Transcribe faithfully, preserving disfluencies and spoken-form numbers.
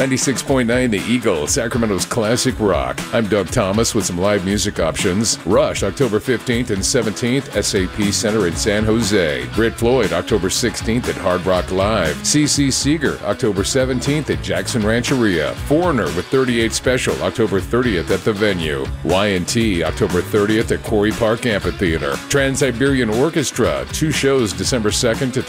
ninety-six point nine The Eagle, Sacramento's classic rock. I'm Doug Thomas with some live music options. Rush, October fifteenth and seventeenth, S A P Center in San Jose. Brit Floyd, October sixteenth at Hard Rock Live. C C Seeger, October seventeenth at Jackson Rancheria. Foreigner with thirty-eight Special, October thirtieth at the venue. Y and T, October thirtieth at Quarry Park Amphitheater. Trans-Siberian Orchestra, two shows December second to